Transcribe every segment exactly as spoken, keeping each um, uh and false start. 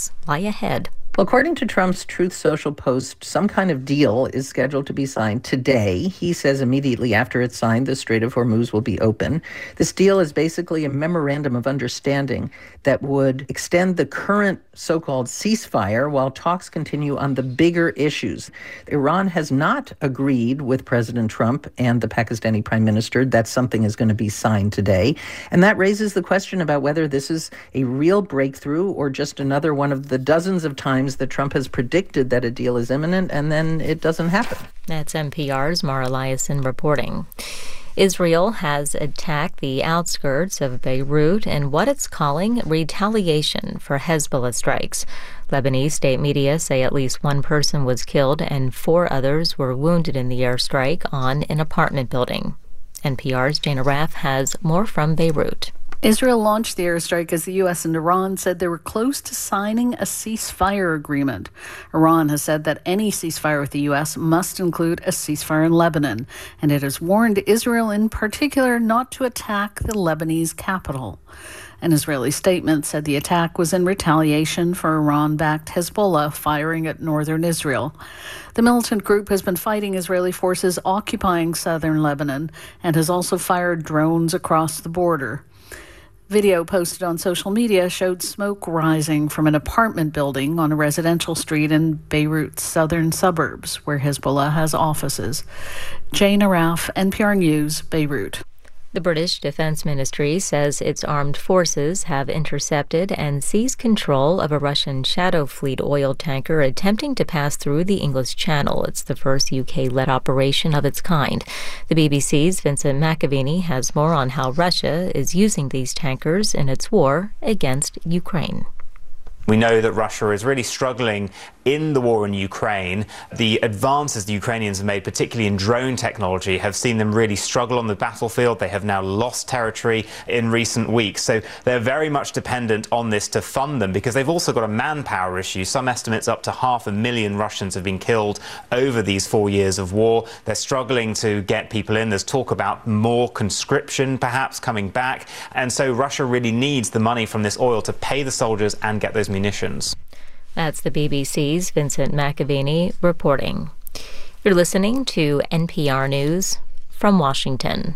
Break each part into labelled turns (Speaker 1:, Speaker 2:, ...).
Speaker 1: battles lie ahead.
Speaker 2: Well, according to Trump's Truth Social post, some kind of deal is scheduled to be signed today. He says immediately after it's signed, the Strait of Hormuz will be open. This deal is basically a memorandum of understanding that would extend the current so-called ceasefire while talks continue on the bigger issues. Iran has not agreed with President Trump and the Pakistani prime minister that something is going to be signed today. And that raises the question about whether this is a real breakthrough or just another one of the dozens of times that Trump has predicted that a deal is imminent and then it doesn't happen.
Speaker 1: That's N P R's Mara Liasson reporting. Israel has attacked the outskirts of Beirut in what it's calling retaliation for Hezbollah strikes. Lebanese state media say at least one person was killed and four others were wounded in the airstrike on an apartment building. N P R's Jana Raff has more from Beirut.
Speaker 3: Israel launched the airstrike as the U S and Iran said they were close to signing a ceasefire agreement. Iran has said that any ceasefire with the U S must include a ceasefire in Lebanon, and it has warned Israel in particular not to attack the Lebanese capital. An Israeli statement said the attack was in retaliation for Iran-backed Hezbollah firing at northern Israel. The militant group has been fighting Israeli forces occupying southern Lebanon and has also fired drones across the border. Video posted on social media showed smoke rising from an apartment building on a residential street in Beirut's southern suburbs, where Hezbollah has offices. Jana Raff, N P R News, Beirut.
Speaker 1: The British Defense Ministry says its armed forces have intercepted and seized control of a Russian Shadow Fleet oil tanker attempting to pass through the English Channel. It's the first U K-led operation of its kind. The B B C's Vincent McAvaney has more on how Russia is using these tankers in its war against Ukraine.
Speaker 4: We know that Russia is really struggling in the war in Ukraine. The advances the Ukrainians have made, particularly in drone technology, have seen them really struggle on the battlefield. They have now lost territory in recent weeks. So they're very much dependent on this to fund them, because they've also got a manpower issue. Some estimates up to half a million Russians have been killed over these four years of war. They're struggling to get people in. There's talk about more conscription perhaps coming back. And so Russia really needs the money from this oil to pay the soldiers and get those munitions.
Speaker 1: That's the B B C's Vincent McAvaney reporting. You're listening to N P R News from Washington.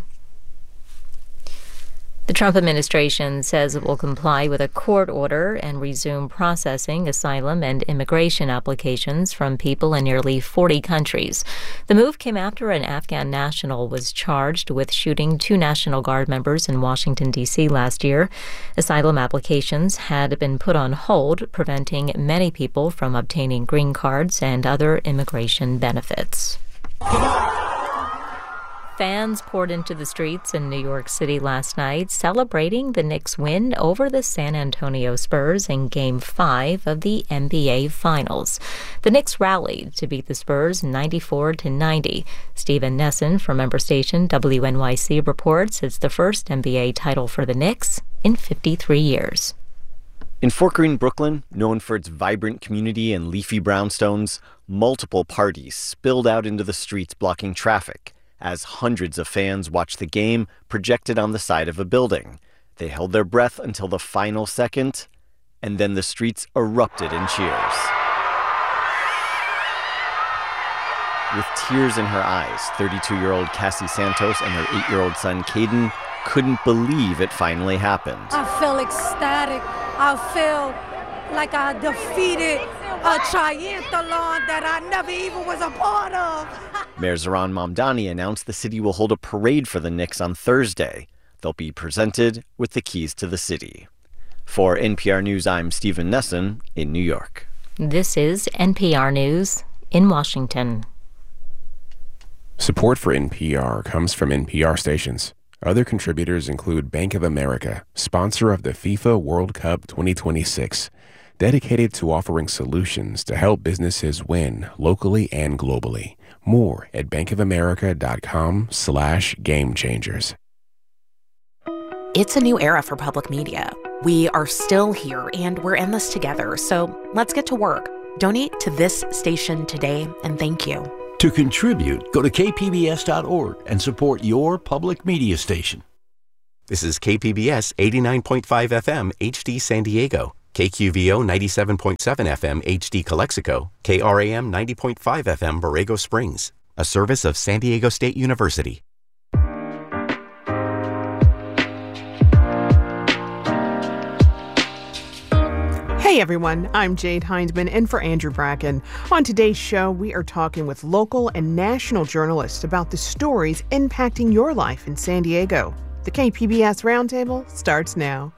Speaker 1: The Trump administration says it will comply with a court order and resume processing asylum and immigration applications from people in nearly forty countries. The move came after an Afghan national was charged with shooting two National Guard members in Washington, D C last year. Asylum applications had been put on hold, preventing many people from obtaining green cards and other immigration benefits. Come on. Fans poured into the streets in New York City last night, celebrating the Knicks' win over the San Antonio Spurs in Game five of the N B A Finals. The Knicks rallied to beat the Spurs ninety-four to ninety. Steven Nesson from member station W N Y C reports it's the first N B A title for the Knicks in fifty-three years.
Speaker 5: In Fort Greene, Brooklyn, known for its vibrant community and leafy brownstones, multiple parties spilled out into the streets blocking traffic as hundreds of fans watched the game projected on the side of a building. They held their breath until the final second, and then the streets erupted in cheers. With tears in her eyes, thirty-two-year-old Cassie Santos and her eight-year-old son Caden couldn't believe it finally happened.
Speaker 6: I feel ecstatic. I feel like I defeated a triathlon that I never even was a part of.
Speaker 5: Mayor Zohran Mamdani announced the city will hold a parade for the Knicks on Thursday. They'll be presented with the keys to the city. For N P R News, I'm Steven Nesson in New York.
Speaker 1: This is N P R News in Washington.
Speaker 7: Support for N P R comes from N P R stations. Other contributors include Bank of America, sponsor of the FIFA World Cup twenty twenty-six, dedicated to offering solutions to help businesses win locally and globally. More at bankofamerica.com slash game changers.
Speaker 8: It's a new era for public media. We are still here, and we're in this together. So let's get to work. Donate to this station today, and thank you.
Speaker 9: To contribute, go to k p b s dot org and support your public media station.
Speaker 10: This is K P B S eighty-nine point five F M H D San Diego, K Q V O ninety-seven point seven F M H D Calexico, K R A M ninety point five F M Borrego Springs, a service of San Diego State University.
Speaker 11: Hey everyone, I'm Jade Hindman in for Andrew Bracken. On today's show, we are talking with local and national journalists about the stories impacting your life in San Diego. The K P B S Roundtable starts now.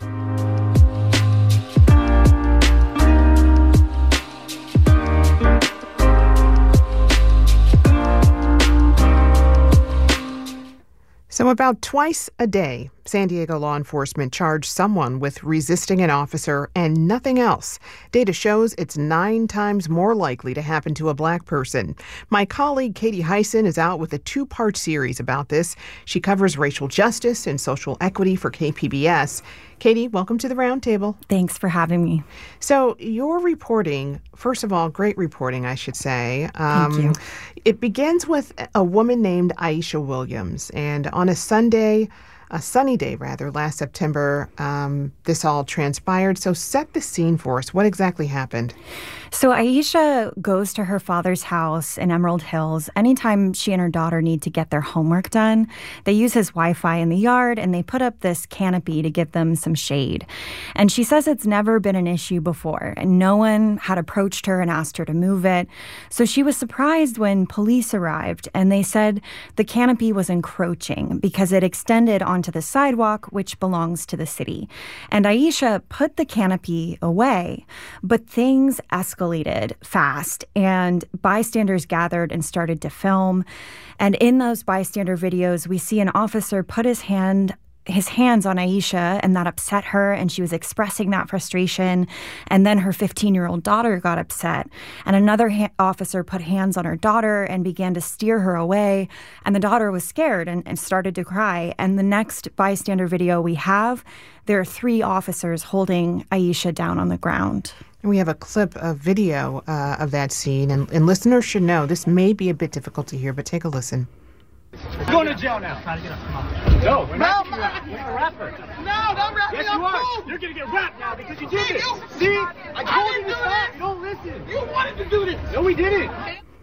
Speaker 11: So about twice a day, San Diego law enforcement charged someone with resisting an officer and nothing else. Data shows it's nine times more likely to happen to a black person. My colleague Katie Hyson is out with a two-part series about this. She covers racial justice and social equity for K P B S. Katie, welcome to the Roundtable.
Speaker 12: Thanks for having me.
Speaker 11: So your reporting, first of all, great reporting, I should say. Um,
Speaker 12: Thank you.
Speaker 11: It begins with a woman named Aisha Williams, and on a Sunday, a sunny day rather, last September, um, this all transpired. So set the scene for us. What exactly happened?
Speaker 12: So Aisha goes to her father's house in Emerald Hills anytime she and her daughter need to get their homework done. They use his Wi-Fi in the yard, and they put up this canopy to give them some shade. And she says it's never been an issue before, and no one had approached her and asked her to move it. So she was surprised when police arrived, and they said the canopy was encroaching because it extended onto the sidewalk, which belongs to the city. And Aisha put the canopy away, but things escalated. escalated fast, and bystanders gathered and started to film. And in those bystander videos, we see an officer put his hand his hands on Aisha, and that upset her, and she was expressing that frustration. And then her fifteen-year-old daughter got upset, and another ha- officer put hands on her daughter and began to steer her away, and the daughter was scared and, and started to cry. And the next bystander video we have, there are three officers holding Aisha down on the ground.
Speaker 11: We have a clip of video uh, of that scene, and, and listeners should know this may be a bit difficult to hear, but take a listen.
Speaker 13: You're going to jail now. Try to get up. Come on. No, we're not no, getting you. You're a rapper. No, don't rap yes, me. Yes, you are. Cool. You're going to get rapped now because you did this. You, See? I, I told you to stop. You don't listen. You wanted to do this. No, we didn't.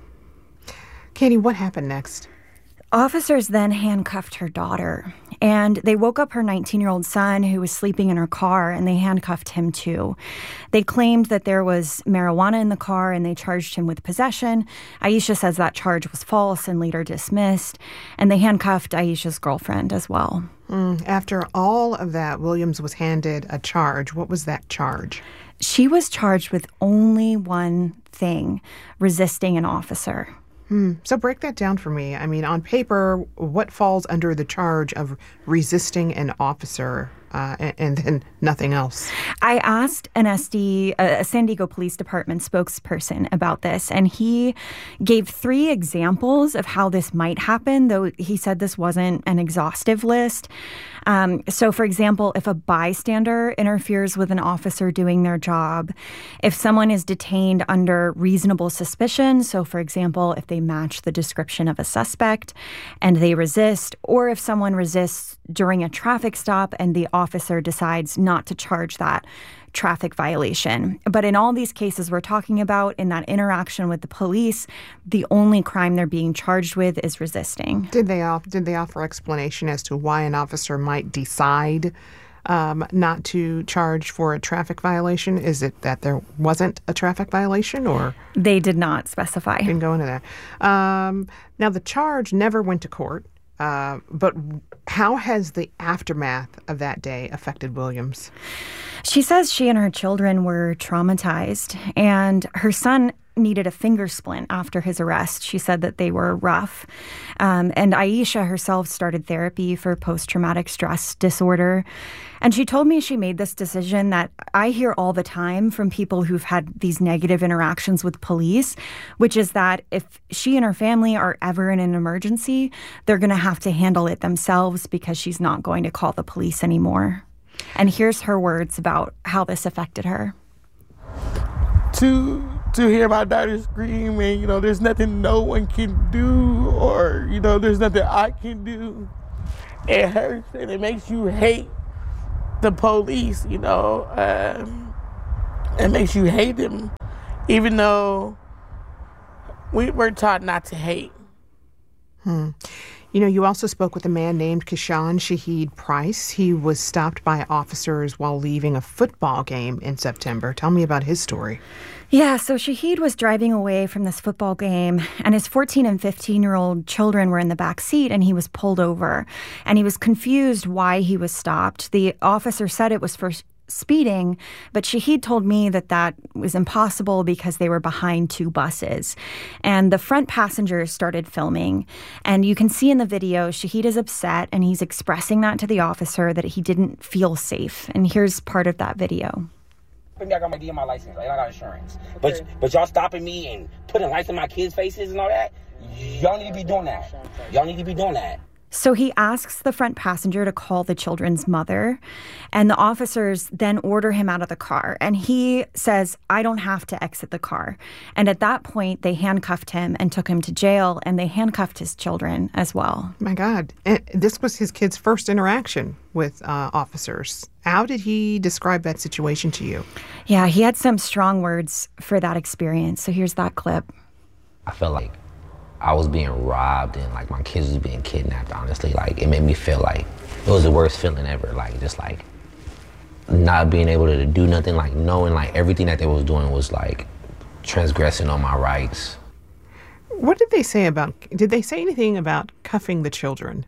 Speaker 11: Katie, what happened next?
Speaker 12: Officers then handcuffed her daughter, and they woke up her nineteen-year-old son who was sleeping in her car, and they handcuffed him too. They claimed that there was marijuana in the car, and they charged him with possession. Aisha says that charge was false and later dismissed, and they handcuffed Aisha's girlfriend as well.
Speaker 11: Mm, after all of that, Williams was handed a charge. What was that charge?
Speaker 12: She was charged with only one thing: resisting an officer.
Speaker 11: Hmm. So break that down for me. I mean, on paper, what falls under the charge of resisting an officer uh, and, and then nothing else?
Speaker 12: I asked an S D, a San Diego Police Department spokesperson about this, and he gave three examples of how this might happen, though he said this wasn't an exhaustive list. Um, so, for example, if a bystander interferes with an officer doing their job, if someone is detained under reasonable suspicion, so, for example, if they match the description of a suspect and they resist, or if someone resists during a traffic stop and the officer decides not to charge that traffic violation. But in all these cases we're talking about, in that interaction with the police, the only crime they're being charged with is resisting.
Speaker 11: Did they off- did they offer explanation as to why an officer might decide um, not to charge for a traffic violation? Is it that there wasn't a traffic violation, or?
Speaker 12: They did not specify.
Speaker 11: Didn't go into that. Um, now, the charge never went to court. Uh, but how has the aftermath of that day affected Williams?
Speaker 12: She says she and her children were traumatized, and her son needed a finger splint after his arrest. She said that they were rough. Um, and Aisha herself started therapy for post-traumatic stress disorder. And she told me she made this decision that I hear all the time from people who've had these negative interactions with police, which is that if she and her family are ever in an emergency, they're going to have to handle it themselves because she's not going to call the police anymore. And here's her words about how this affected her.
Speaker 14: To to hear my daughter scream and, you know, there's nothing no one can do, or, you know, there's nothing I can do. It hurts and it makes you hate the police, you know. Um, It makes you hate them, even though we were taught not to hate.
Speaker 11: Hmm. You know, you also spoke with a man named Keyshawn Shaheed Price. He was stopped by officers while leaving a football game in September. Tell me about his story.
Speaker 12: Yeah, so Shaheed was driving away from this football game, and his fourteen and fifteen-year-old children were in the back seat, and he was pulled over. And he was confused why he was stopped. The officer said it was for speeding, but Shaheed told me that that was impossible because they were behind two buses. And the front passengers started filming. And you can see in the video, Shaheed is upset, and he's expressing that to the officer that he didn't feel safe. And here's part of that video.
Speaker 15: I got my D M I license, like I got insurance. But but y'all stopping me and putting lights in my kids' faces and all that, y'all need to be doing that. Y'all need to be doing that.
Speaker 12: So he asks the front passenger to call the children's mother, and the officers then order him out of the car. And he says, I don't have to exit the car. And at that point, they handcuffed him and took him to jail, and they handcuffed his children as well.
Speaker 11: My God. And this was his kid's first interaction with uh, officers. How did he describe that situation to you?
Speaker 12: Yeah, he had some strong words for that experience. So here's that clip.
Speaker 15: I felt like I was being robbed and like my kids was being kidnapped, honestly. Like it made me feel like it was the worst feeling ever. Like just like not being able to do nothing, like knowing like everything that they was doing was like transgressing on my rights.
Speaker 11: What did they say about, did they say anything about cuffing the children?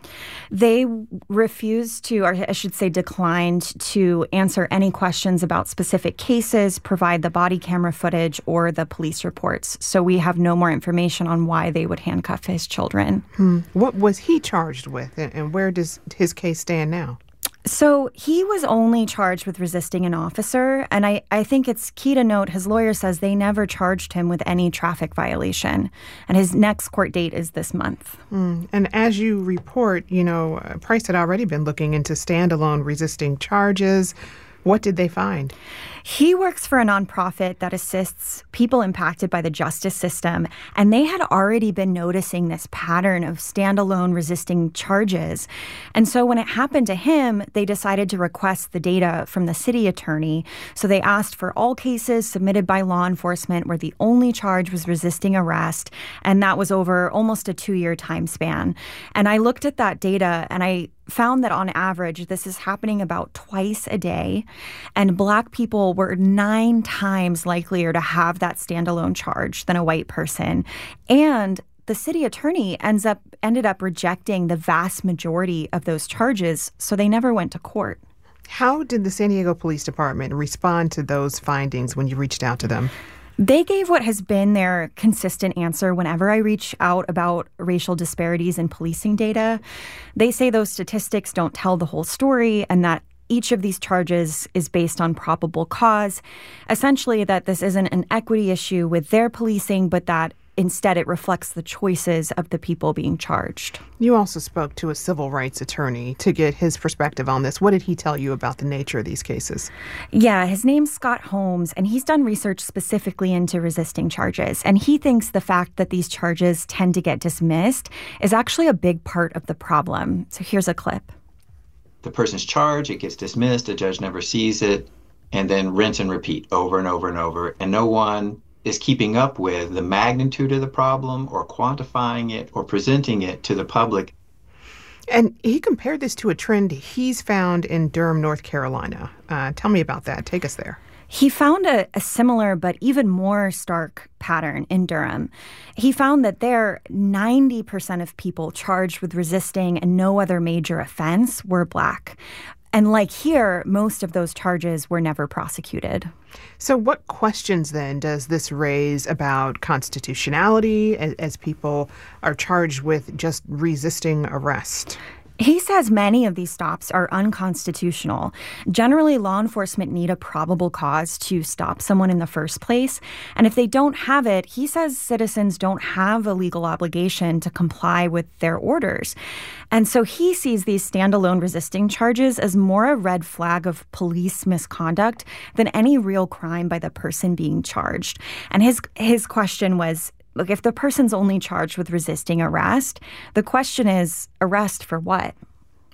Speaker 12: They refused to, or I should say declined to answer any questions about specific cases, provide the body camera footage or the police reports. So we have no more information on why they would handcuff his children.
Speaker 11: Hmm. What was he charged with, and where does his case stand now?
Speaker 12: So he was only charged with resisting an officer, and I, I think it's key to note his lawyer says they never charged him with any traffic violation, and his next court date is this month.
Speaker 11: Mm. And as you report, you know, Price had already been looking into standalone resisting charges. What did they find?
Speaker 12: He works for a nonprofit that assists people impacted by the justice system, and they had already been noticing this pattern of standalone resisting charges. And so when it happened to him, they decided to request the data from the city attorney. So they asked for all cases submitted by law enforcement where the only charge was resisting arrest, and that was over almost a two-year time span. And I looked at that data, and I found that on average, this is happening about twice a day, and Black people were nine times likelier to have that standalone charge than a white person. And the city attorney ends up ended up rejecting the vast majority of those charges, so they never went to court.
Speaker 11: How did the San Diego Police Department respond to those findings when you reached out to them?
Speaker 12: They gave what has been their consistent answer whenever I reach out about racial disparities in policing data. They say those statistics don't tell the whole story and that each of these charges is based on probable cause. Essentially, that this isn't an equity issue with their policing, but that instead it reflects the choices of the people being charged.
Speaker 11: You also spoke to a civil rights attorney to get his perspective on this. What did he tell you about the nature of these cases?
Speaker 12: Yeah, his name's Scott Holmes, and he's done research specifically into resisting charges. And he thinks the fact that these charges tend to get dismissed is actually a big part of the problem. So here's a clip.
Speaker 16: The person's charged, it gets dismissed, the judge never sees it, and then rinse and repeat over and over and over. And no one is keeping up with the magnitude of the problem or quantifying it or presenting it to the public.
Speaker 11: And he compared this to a trend he's found in Durham, North Carolina. Uh, tell me about that. Take us there.
Speaker 12: He found a, a similar but even more stark pattern in Durham. He found that there, ninety percent of people charged with resisting and no other major offense were Black. And like here, most of those charges were never prosecuted.
Speaker 11: So what questions then does this raise about constitutionality as, as people are charged with just resisting arrest?
Speaker 12: He says many of these stops are unconstitutional. Generally, law enforcement need a probable cause to stop someone in the first place. And if they don't have it, he says citizens don't have a legal obligation to comply with their orders. And so he sees these standalone resisting charges as more a red flag of police misconduct than any real crime by the person being charged. And his his question was, look, if the person's only charged with resisting arrest, the question is, arrest for what?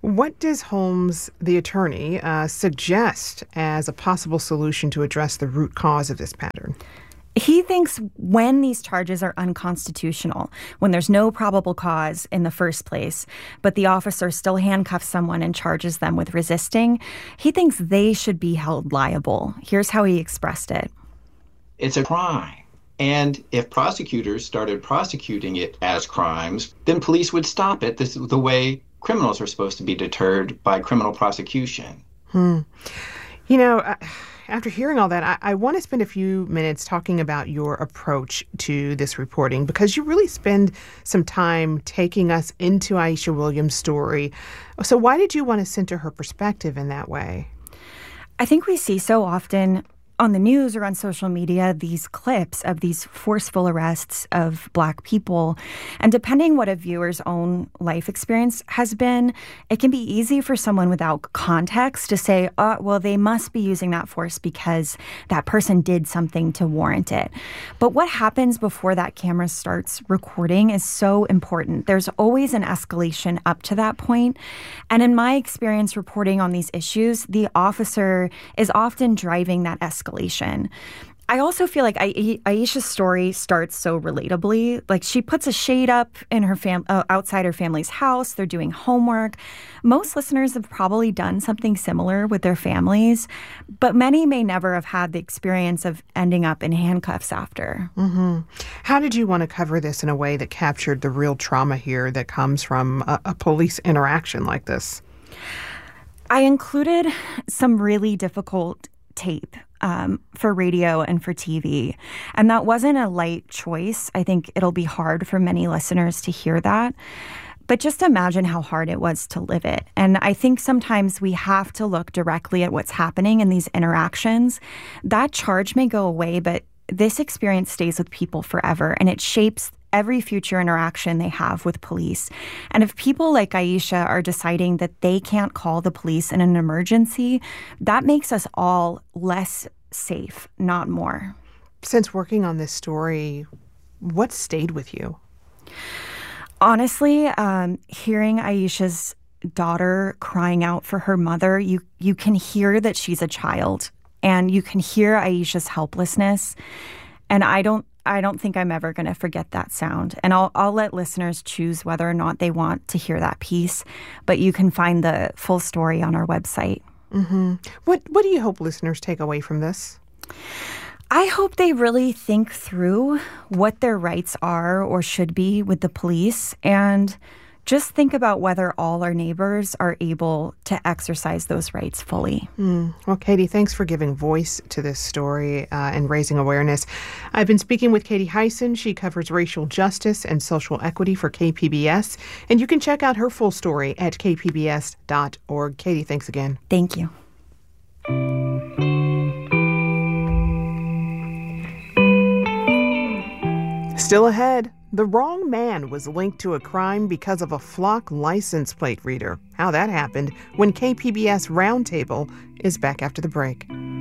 Speaker 11: What does Holmes, the attorney, uh, suggest as a possible solution to address the root cause of this pattern?
Speaker 12: He thinks when these charges are unconstitutional, when there's no probable cause in the first place, but the officer still handcuffs someone and charges them with resisting, he thinks they should be held liable. Here's how he expressed it.
Speaker 16: It's a crime. And if prosecutors started prosecuting it as crimes, then police would stop it. This is the way criminals are supposed to be deterred by criminal prosecution.
Speaker 11: Hmm. You know, uh, after hearing all that, I, I want to spend a few minutes talking about your approach to this reporting, because you really spend some time taking us into Aisha Williams' story. So why did you want to center her perspective in that way?
Speaker 12: I think we see so often on the news or on social media these clips of these forceful arrests of Black people. And depending what a viewer's own life experience has been, it can be easy for someone without context to say, oh, well, they must be using that force because that person did something to warrant it. But what happens before that camera starts recording is so important. There's always an escalation up to that point. And in my experience reporting on these issues, the officer is often driving that escalation. I also feel like Aisha's story starts so relatably. Like, she puts a shade up in her fam- uh, outside her family's house. They're doing homework. Most listeners have probably done something similar with their families, but many may never have had the experience of ending up in handcuffs after.
Speaker 11: Mm-hmm. How did you want to cover this in a way that captured the real trauma here that comes from a, a police interaction like this?
Speaker 12: I included some really difficult tape um, for radio and for T V. And that wasn't a light choice. I think it'll be hard for many listeners to hear that. But just imagine how hard it was to live it. And I think sometimes we have to look directly at what's happening in these interactions. That charge may go away, but this experience stays with people forever, and it shapes every future interaction they have with police. And if people like Aisha are deciding that they can't call the police in an emergency, that makes us all less safe, not more.
Speaker 11: Since working on this story, what stayed with you?
Speaker 12: Honestly, um, hearing Aisha's daughter crying out for her mother, you you can hear that she's a child, and you can hear Aisha's helplessness. And I don't I don't think I'm ever going to forget that sound. And I'll I'll let listeners choose whether or not they want to hear that piece. But you can find the full story on our website.
Speaker 11: Mm-hmm. What What do you hope listeners take away from this?
Speaker 12: I hope they really think through what their rights are or should be with the police, and just think about whether all our neighbors are able to exercise those rights fully.
Speaker 11: Mm. Well, Katie, thanks for giving voice to this story uh, and raising awareness. I've been speaking with Katie Hyson. She covers racial justice and social equity for K P B S, and you can check out her full story at k p b s dot org. Katie, thanks again.
Speaker 12: Thank you.
Speaker 11: Still ahead, the wrong man was linked to a crime because of a Flock license plate reader. How that happened when K P B S Roundtable is back after the break.